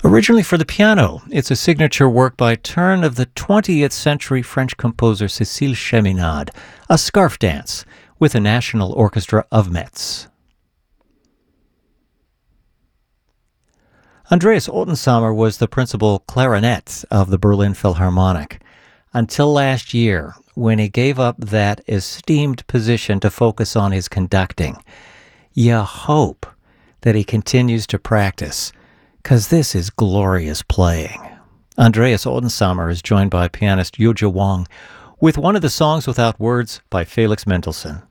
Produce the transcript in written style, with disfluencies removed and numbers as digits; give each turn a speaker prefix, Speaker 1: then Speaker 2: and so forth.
Speaker 1: Originally for the piano, it's a signature work by turn of the 20th century French composer Cécile Cheminade, a scarf dance with the National Orchestra of Metz. Andreas Ottensamer was the principal clarinet of the Berlin Philharmonic until last year, when he gave up that esteemed position to focus on his conducting. You hope that he continues to practice, because this is glorious playing. Andreas Ottensamer is joined by pianist Yoja Wong with one of the songs without words by Felix Mendelssohn.